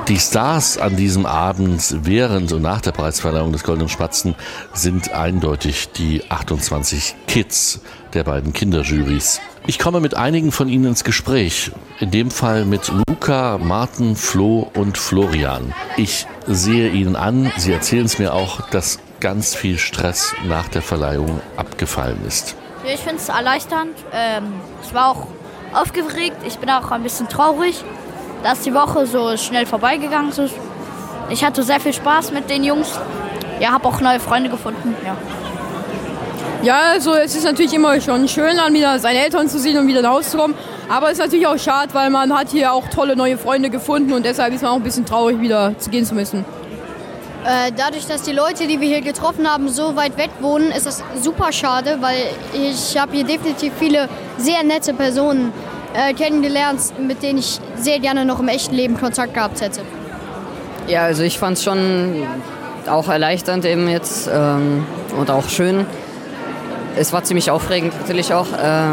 Die Stars an diesem Abend während und nach der Preisverleihung des Goldenen Spatzen sind eindeutig die 28 Kids der beiden Kinderjurys. Ich komme mit einigen von ihnen ins Gespräch. In dem Fall mit Luca, Martin, Flo und Florian. Ich sehe ihnen an, sie erzählen es mir auch, dass ganz viel Stress nach der Verleihung abgefallen ist. Ich finde es erleichternd. Ich war auch aufgeregt. Ich bin auch ein bisschen traurig, dass die Woche so schnell vorbeigegangen ist. Ich hatte sehr viel Spaß mit den Jungs. Ja, habe auch neue Freunde gefunden. Ja, also es ist natürlich immer schon schön, dann wieder seine Eltern zu sehen und wieder nach Hause zu kommen. Aber es ist natürlich auch schade, weil man hat hier auch tolle neue Freunde gefunden und deshalb ist man auch ein bisschen traurig, wieder gehen zu müssen. Dadurch, dass die Leute, die wir hier getroffen haben, so weit weg wohnen, ist das super schade, weil ich habe hier definitiv viele sehr nette Personen kennengelernt, mit denen ich sehr gerne noch im echten Leben Kontakt gehabt hätte. Ja, also ich fand es schon auch erleichternd eben jetzt und auch schön. Es war ziemlich aufregend natürlich auch.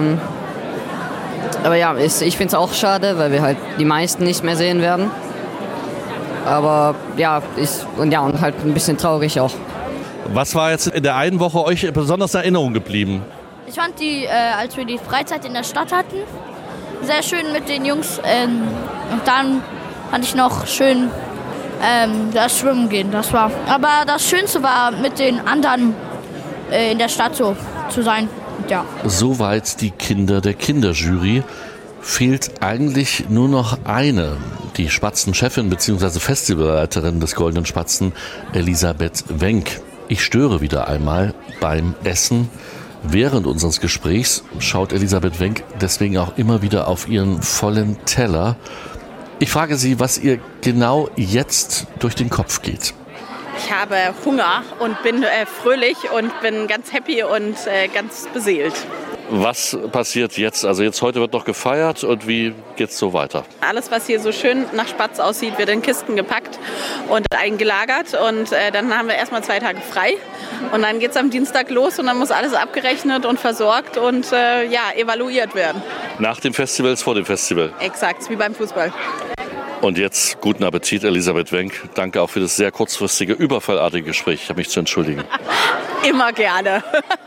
Aber ja, ich finde es auch schade, weil wir halt die meisten nicht mehr sehen werden. Aber ja, und halt ein bisschen traurig auch. Was war jetzt in der einen Woche euch besonders in Erinnerung geblieben? Ich fand als wir die Freizeit in der Stadt hatten, sehr schön mit den Jungs. Und dann fand ich noch schön das Schwimmen gehen. Aber das Schönste war, mit den anderen in der Stadt so zu sein. Ja. Soweit die Kinder der Kinderjury. Fehlt eigentlich nur noch eine, die Spatzenchefin bzw. Festivalleiterin des Goldenen Spatzen, Elisabeth Wenck. Ich störe wieder einmal beim Essen. Während unseres Gesprächs schaut Elisabeth Wenck deswegen auch immer wieder auf ihren vollen Teller. Ich frage sie, was ihr genau jetzt durch den Kopf geht. Ich habe Hunger und bin fröhlich und bin ganz happy und ganz beseelt. Was passiert jetzt? Also heute wird noch gefeiert und wie geht's so weiter? Alles, was hier so schön nach Spatz aussieht, wird in Kisten gepackt und eingelagert und dann haben wir erstmal 2 Tage frei und dann geht's am Dienstag los und dann muss alles abgerechnet und versorgt und evaluiert werden. Nach dem Festival ist vor dem Festival? Exakt, wie beim Fußball. Und jetzt guten Appetit, Elisabeth Wenck. Danke auch für das sehr kurzfristige, überfallartige Gespräch. Ich habe mich zu entschuldigen. Immer gerne.